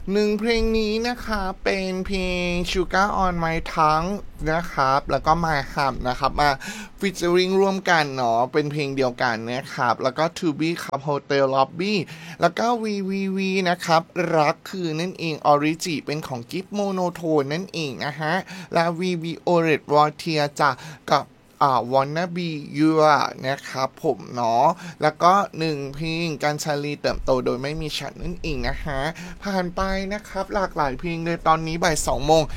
หนึ่งเพลงนี้นะคะเป็นเพลง Sugar on My Tongue นะครับแล้วก็ My Hum นะครับมา featuring ร่วมกันเนาะเป็นเพลงเดียวกันนะครับแล้วก็ To Be ครับ Hotel Lobby แล้วก็ VVV นะครับรักคือนั่นเอง Origi เป็นของ Gift Monotone นั่นเองนะฮะและ Violet Voltaire จะกับWanna Be Your นะครับผมเนาะแล้วก็1เพลงการชาลีเติบโตโดยไม่มีฉันนั่นเองนะฮะผ่านไปนะครับหลากหลายเพลงเลยตอนนี้บ่าย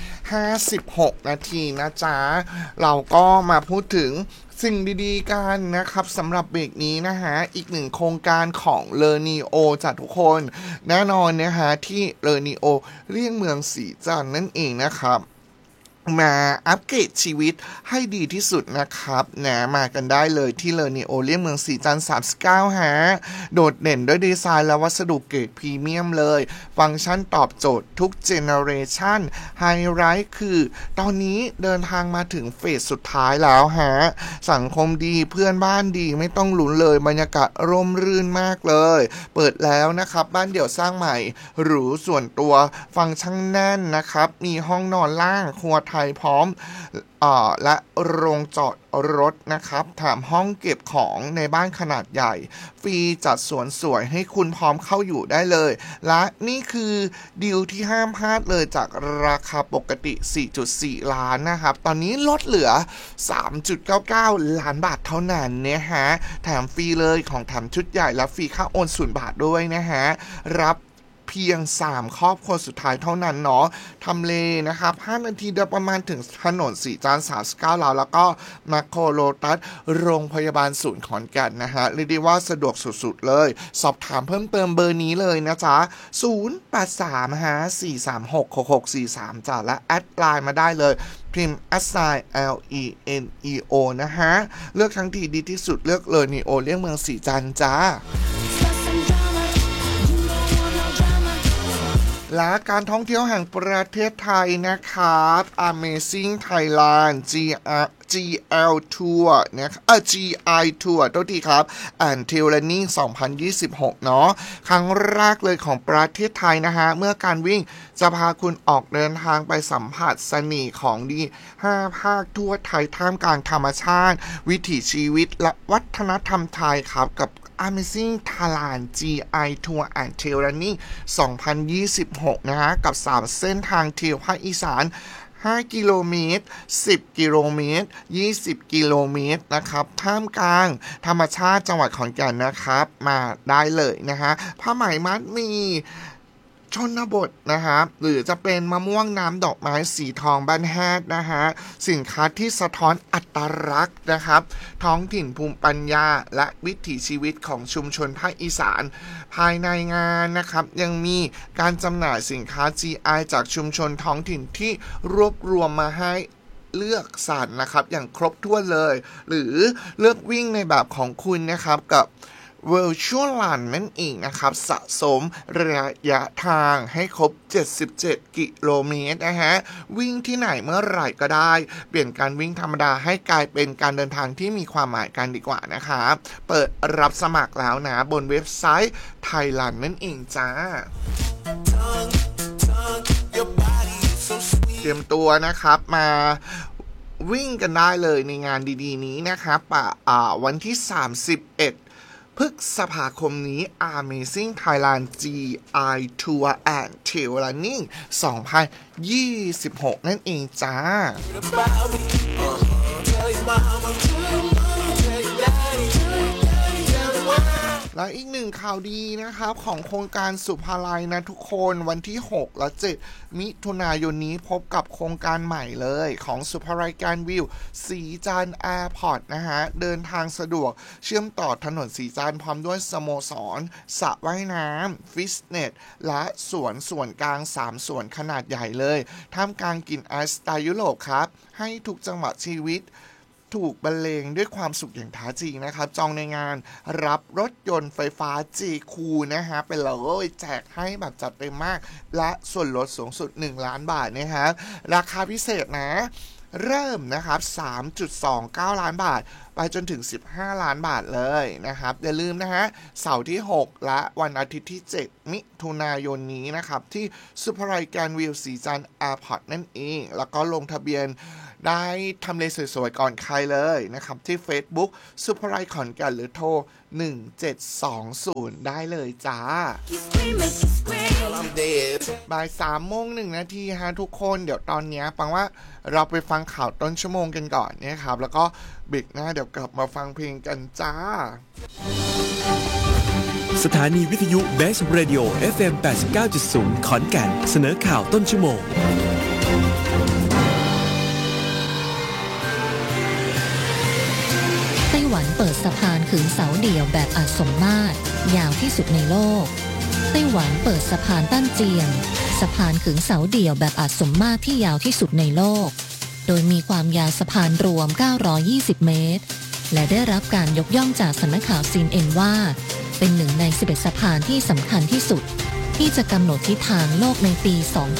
2:56 นาทีนะจ๊ะเราก็มาพูดถึงสิ่งดีๆกันนะครับสำหรับเบรกนี้นะฮะอีกหนึ่งโครงการของเลอนีโอจากทุกคนแน่นอนนะฮะที่เลอนีโอเลี่ยงเมืองสีจันทร์นั่นเองนะครับมาอัปเกรดชีวิตให้ดีที่สุดนะครับนะมากันได้เลยที่เลอนีโอเลี่ยงเมืองสีจันทร์39ฮะโดดเด่นด้วยดีไซน์และวัสดุเกรดพรีเมียมเลยฟังก์ชันตอบโจทย์ทุกเจเนอเรชันไฮไลท์คือตอนนี้เดินทางมาถึงเฟสสุดท้ายแล้วฮะสังคมดีเพื่อนบ้านดีไม่ต้องหลุนเลยบรรยากาศร่มรื่นมากเลยเปิดแล้วนะครับบ้านเดี่ยวสร้างใหม่หรูส่วนตัวฟังก์ชันแน่นนะครับมีห้องนอนล่างครัวไทยพร้อมและโรงจอดรถนะครับแถมห้องเก็บของในบ้านขนาดใหญ่ฟรีจัดสวนสวยให้คุณพร้อมเข้าอยู่ได้เลยและนี่คือดีลที่ห้ามพลาดเลยจากราคาปกติ 4.4 ล้านนะครับตอนนี้ลดเหลือ 3.99 ล้านบาทเท่านั้นนะฮะแถมฟรีเลยของแถมชุดใหญ่และฟรีค่าโอน0 บาทด้วยนะฮะรับเพียง3ครอบครัวสุดท้ายเท่านั้นเนาะทำเลนะครับ5 นาทีโดยประมาณถึงถนนสีจันทร์39แล้วก็มาโคโลตัสโรงพยาบาลศูนย์ขอนแก่นนะฮะเรียกได้ว่าสะดวกสุดๆเลยสอบถามเพิ่มเติมเบอร์นี้เลยนะจ๊ะ083ฮะ4366643จ้ะและแอดไลน์มาได้เลยพิมพ์ @LENEO นะฮะเลือกทั้งทีดีที่สุดเลือกเลยนีโอเลี่ยงเมืองสีจันทร์จ้าและการท่องเที่ยวแห่งประเทศไทยนะครับ Amazing Thailand GL Tour นะครับGI Tour ตัวทีครับUntil Running 2026เนาะครั้งแรกเลยของประเทศไทยนะฮะเมื่อการวิ่งจะพาคุณออกเดินทางไปสัมผัสเสน่ห์ของดี5 ภาคทั่วไทยท่ามกลางธรรมชาติวิถีชีวิตและวัฒนธรรมไทยครับกับAmazing Thailand GI Tour and Trail Running 2026นะฮะกับ3เส้นทางเที่ยวภาคอีสาน5 กิโลเมตร10 กิโลเมตร20 กิโลเมตรนะครับท่ามกลางธรรมชาติจังหวัดขอนแก่นนะครับมาได้เลยนะฮะผ้าไหมมัดหมี่ชนบทนะครับหรือจะเป็นมะม่วงน้ำดอกไม้สีทองบ้านแฮดนะฮะสินค้าที่สะท้อนอัตลักษณ์นะครับท้องถิ่นภูมิปัญญาและวิถีชีวิตของชุมชนภาคอีสานภายในงานนะครับยังมีการจำหน่ายสินค้า GI จากชุมชนท้องถิ่นที่รวบรวมมาให้เลือกสรรนะครับอย่างครบถ้วนเลยหรือเลือกวิ่งในแบบของคุณนะครับกับVirtual Run นั่นเองนะครับสะสมระยะทางให้ครบ77 กิโลเมตรนะฮะวิ่งที่ไหนเมื่อไหร่ก็ได้เปลี่ยนการวิ่งธรรมดาให้กลายเป็นการเดินทางที่มีความหมายกันดีกว่านะครับเปิดรับสมัครแล้วนะบนเว็บไซต์ Thailand นั่นเองจ้าเตรียมตัวนะครับมาวิ่งกันได้เลยในงานดีๆนี้นะครับวันที่31พฤษภาคมนี้ Amazing Thailand GI Tour and Trail Running 2026 นั่นเองจ้าและอีกหนึ่งข่าวดีนะครับของโครงการสุภาลัยนะทุกคนวันที่6และ7มิถุนายนนี้พบกับโครงการใหม่เลยของสุภาลัยการวิวสีจันทร์แอร์พอร์ตนะฮะเดินทางสะดวกเชื่อมต่อถนนสีจันทร์พร้อมด้วยสโมสรสระว่ายน้ำฟิตเนสและส่วนกลาง3 ส่วนขนาดใหญ่เลยท่ามกลางกลิ่นไอซ์สไตล์ยุโรปครับให้ทุกจังหวะชีวิตถูกบรรเลงด้วยความสุขอย่างแท้จริงนะครับจองในงานรับรถยนต์ไฟฟ้า G-Cool นะฮะเป็นเลยแจกให้แบบจัดเต็มมากและส่วนลดสูงสุด1 ล้านบาทนะครับราคาพิเศษนะเริ่มนะครับ 3.29 ล้านบาทไปจนถึง15ล้านบาทเลยนะครับอย่าลืมนะฮะเสาร์ที่6และวันอาทิตย์ที่7มิถุนายนนี้นะครับที่ซุปเปอร์ไรการวิวสีจันทร์แอร์พอร์ตนั่นเองแล้วก็ลงทะเบียนได้ทำเลสวยๆก่อนใครเลยนะครับที่ Facebook ซุปเปอร์ไรขอนแก่นหรือโทร1720ได้เลยจ้าบ่าย3:01 น.ฮะทุกคนเดี๋ยวตอนนี้ปังว่าเราไปฟังข่าวต้นชั่วโมงกันก่อนนะครับแล้วก็เบรกหน้าเดี๋ยวกลับมาฟังเพลงกันจ้าสถานีวิทยุ Best Radio FM 89.0 ขอนแก่นเสนอข่าวต้นชั่วโมงไต้หวันเปิดสะพานขึงเสาเดี่ยวแบบอาจสมมาตรยาวที่สุดในโลกไต้หวันเปิดสะพานตั้นเจียงสะพานขึงเสาเดี่ยวแบบอาจสมมาตรที่ยาวที่สุดในโลกโดยมีความยาวสะพานรวม920เมตรและได้รับการยกย่องจากสำนักข่าว CNN ว่าเป็นหนึ่งใน11สะพานที่สำคัญที่สุดที่จะกำหนดทิศทางโลกในปี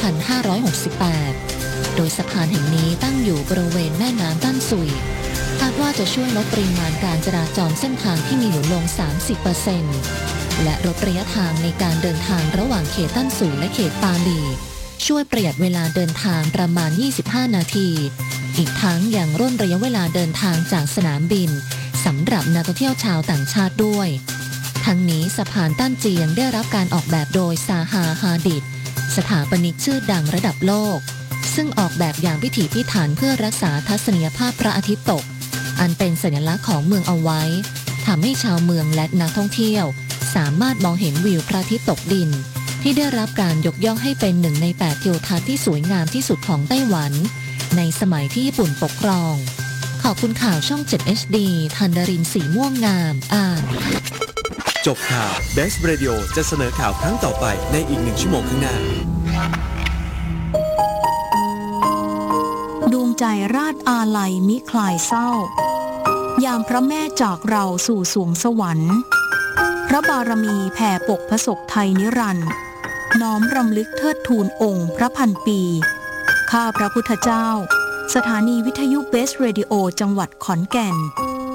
2568 โดยสะพานแห่งนี้ตั้งอยู่บริเวณแม่น้ำตั้นซุยคาดว่าจะช่วยลดปริมาณการจราจรเส้นทางที่มีอยู่ลง 30% และลดระยะทางในการเดินทางระหว่างเขตตั้นซุยและเขตปาหลีช่วยประหยัดเวลาเดินทางประมาณ25นาทีอีกทั้งยังร่นระยะเวลาเดินทางจากสนามบินสำหรับนักท่องเที่ยวชาวต่างชาติด้วยทั้งนี้สะพานตั้นเจียงได้รับการออกแบบโดยซาฮา ฮาดิดสถาปนิกชื่อดังระดับโลกซึ่งออกแบบอย่างพิถีพิถันเพื่อรักษาทัศนียภาพพระอาทิตย์ตกอันเป็นสัญลักษณ์ของเมืองเอาไว้ทำให้ชาวเมืองและนักท่องเที่ยวสามารถมองเห็นวิวพระอาทิตย์ตกดินที่ได้รับการยกย่องให้เป็นหนึ่งใน8ทิวทัศน์ที่สวยงามที่สุดของไต้หวันในสมัยที่ญี่ปุ่นปกครองขอบคุณข่าวช่อง 7 HD ธันดรินสีม่วงงามอ่านจบข่าว Best Radio จะเสนอข่าวครั้งต่อไปในอีก1ชั่วโมงข้างหน้าดวงใจราชอาลัยมิคลายเศร้ายามพระแม่จากเราสู่สวงสวรรค์พระบารมีแผ่ปกพระศกไทยนิรันดร์น้อมรำลึกเทิดทูนองค์พระพันปีข้าพระพุทธเจ้าสถานีวิทยุเบสเรดิโอจังหวัดขอนแก่น